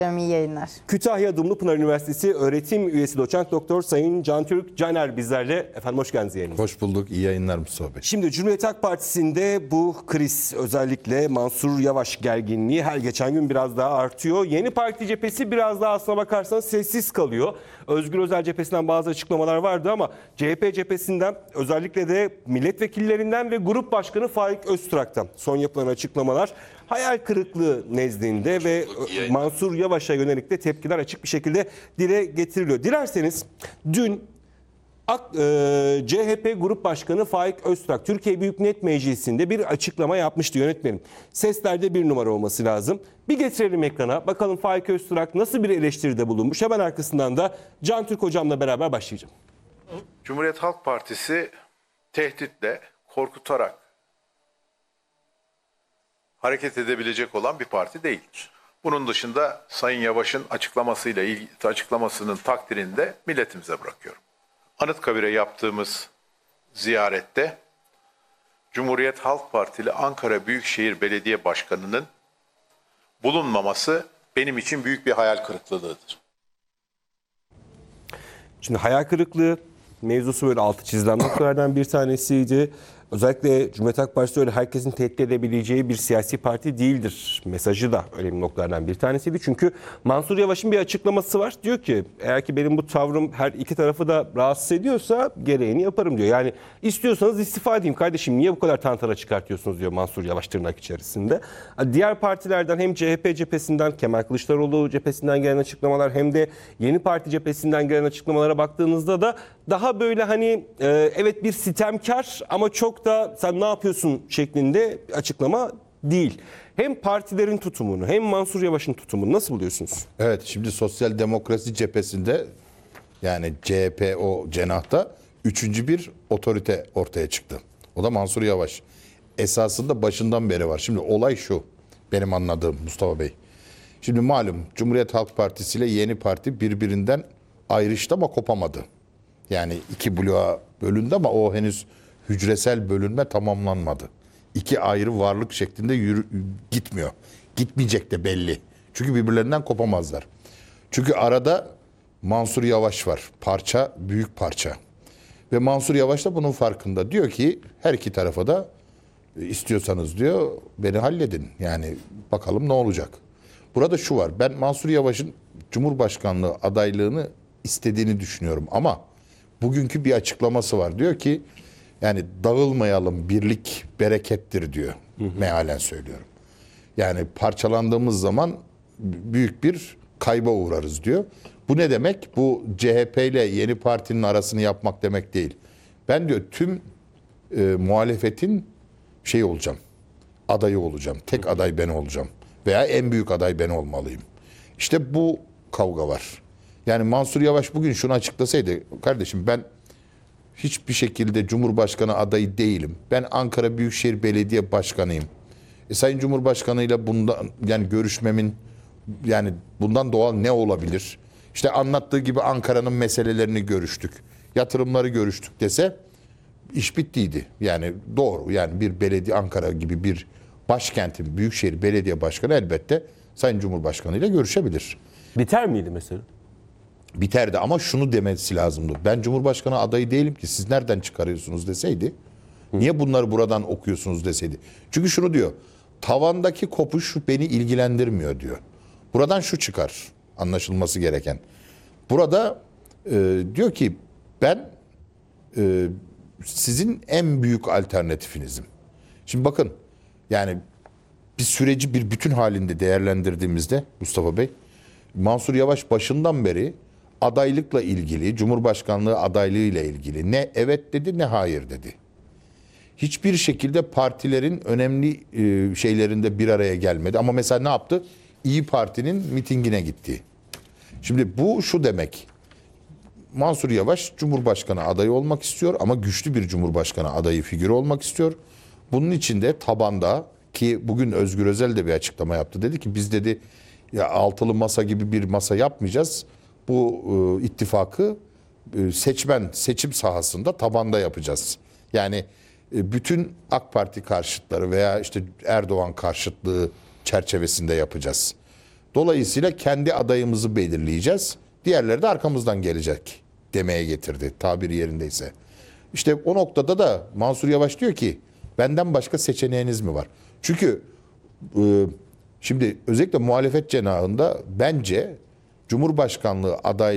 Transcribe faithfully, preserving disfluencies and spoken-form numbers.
İyi yayınlar. Kütahya Dumlupınar Üniversitesi öğretim üyesi doçent doktor Sayın Cantürk Caner bizlerle. Efendim hoş geldiniz yayınımıza. Hoş bulduk. İyi yayınlar Mustafa Bey. Şimdi Cumhuriyet Halk Partisi'nde bu kriz, özellikle Mansur Yavaş gerginliği her geçen gün biraz daha artıyor. Yeni Parti cephesi biraz daha aslına bakarsanız sessiz kalıyor. Özgür Özel cephesinden bazı açıklamalar vardı ama C H P cephesinden, özellikle de milletvekillerinden ve grup başkanı Faik Öztürk'ten son yapılan açıklamalar hayal kırıklığı nezdinde ve Mansur Yavaş'a yönelik de tepkiler açık bir şekilde dile getiriliyor. Dilerseniz dün C H P Grup Başkanı Faik Öztürk Türkiye Büyük Millet Meclisi'nde bir açıklama yapmıştı yönetmenim. Seslerde bir numara olması lazım. Bir getirelim ekrana. Bakalım Faik Öztürk nasıl bir eleştiride bulunmuş. Hemen arkasından da Cantürk hocamla beraber başlayacağım. Cumhuriyet Halk Partisi tehditle, korkutarak hareket edebilecek olan bir parti değildir. Bunun dışında Sayın Yavaş'ın açıklamasıyla ilgili açıklamasının takdirini de milletimize bırakıyorum. Anıtkabir'e yaptığımız ziyarette Cumhuriyet Halk Partili Ankara Büyükşehir Belediye Başkanı'nın bulunmaması benim için büyük bir hayal kırıklığıdır. Şimdi hayal kırıklığı mevzusu böyle altı çizilen noktalardan bir tanesiydi. Özellikle Cumhuriyet Halk Partisi öyle herkesin tehdit edebileceği bir siyasi parti değildir mesajı da önemli noktalardan bir tanesiydi. Çünkü Mansur Yavaş'ın bir açıklaması var. Diyor ki eğer ki benim bu tavrım her iki tarafı da rahatsız ediyorsa gereğini yaparım diyor. Yani istiyorsanız istifa edeyim kardeşim, niye bu kadar tantana çıkartıyorsunuz diyor Mansur Yavaş tırnak içerisinde. Diğer partilerden hem C H P cephesinden, Kemal Kılıçdaroğlu cephesinden gelen açıklamalar hem de Yeni Parti cephesinden gelen açıklamalara baktığınızda da daha böyle hani e, evet bir sitemkar ama çok da sen ne yapıyorsun şeklinde açıklama değil. Hem partilerin tutumunu hem Mansur Yavaş'ın tutumunu nasıl buluyorsunuz? Evet, şimdi sosyal demokrasi cephesinde, yani C H P o cenahta üçüncü bir otorite ortaya çıktı. O da Mansur Yavaş. Esasında başından beri var. Şimdi olay şu, benim anladığım Mustafa Bey. Şimdi malum Cumhuriyet Halk Partisi ile Yeni Parti birbirinden ayrıştı ama kopamadı. Yani iki bloğa bölündü ama o henüz hücresel bölünme tamamlanmadı. İki ayrı varlık şeklinde yürü, gitmiyor. Gitmeyecek de belli. Çünkü birbirlerinden kopamazlar. Çünkü arada Mansur Yavaş var. Parça, büyük parça. Ve Mansur Yavaş da bunun farkında. Diyor ki her iki tarafa da istiyorsanız diyor beni halledin. Yani bakalım ne olacak. Burada şu var. Ben Mansur Yavaş'ın Cumhurbaşkanlığı adaylığını istediğini düşünüyorum ama bugünkü bir açıklaması var. Diyor ki yani dağılmayalım, birlik berekettir diyor. Hı hı. Mealen söylüyorum. Yani parçalandığımız zaman büyük bir kayba uğrarız diyor. Bu ne demek? Bu C H P ile Yeni Parti'nin arasını yapmak demek değil. Ben diyor tüm e, muhalefetin şey olacağım. Adayı olacağım. Tek aday ben olacağım. Veya en büyük aday ben olmalıyım. İşte bu kavga var. Yani Mansur Yavaş bugün şunu açıklasaydı, kardeşim ben hiçbir şekilde Cumhurbaşkanı adayı değilim. Ben Ankara Büyükşehir Belediye Başkanıyım. E, Sayın Cumhurbaşkanı ile bundan yani görüşmemin yani bundan doğal ne olabilir? İşte anlattığı gibi Ankara'nın meselelerini görüştük. Yatırımları görüştük dese iş bittiydi. Yani doğru. Yani bir belediye, Ankara gibi bir başkentin Büyükşehir Belediye Başkanı elbette Sayın Cumhurbaşkanı ile görüşebilir. Biter miydi mesela? Biterdi ama şunu demesi lazımdı. Ben Cumhurbaşkanı adayı değilim ki siz nereden çıkarıyorsunuz deseydi. Hı. Niye bunları buradan okuyorsunuz deseydi. Çünkü şunu diyor. Tavandaki kopuş beni ilgilendirmiyor diyor. Buradan şu çıkar anlaşılması gereken. Burada e, diyor ki ben e, sizin en büyük alternatifinizim. Şimdi bakın yani bir süreci bir bütün halinde değerlendirdiğimizde Mustafa Bey, Mansur Yavaş başından beri adaylıkla ilgili, Cumhurbaşkanlığı adaylığıyla ilgili ne evet dedi ne hayır dedi. Hiçbir şekilde partilerin önemli e, şeylerinde bir araya gelmedi. Ama mesela ne yaptı? İyi Parti'nin mitingine gitti. Şimdi bu şu demek. Mansur Yavaş Cumhurbaşkanı adayı olmak istiyor ama güçlü bir Cumhurbaşkanı adayı figürü olmak istiyor. Bunun için de tabanda, ki bugün Özgür Özel de bir açıklama yaptı. Dedi ki biz dedi ya altılı masa gibi bir masa yapmayacağız. Bu e, ittifakı e, seçmen seçim sahasında tabanda yapacağız. Yani e, bütün AK Parti karşıtları veya işte Erdoğan karşıtlığı çerçevesinde yapacağız. Dolayısıyla kendi adayımızı belirleyeceğiz. Diğerleri de arkamızdan gelecek demeye getirdi tabiri yerindeyse. İşte o noktada da Mansur Yavaş diyor ki benden başka seçeneğiniz mi var? Çünkü e, şimdi özellikle muhalefet cenahında bence Cumhurbaşkanlığı adaylığı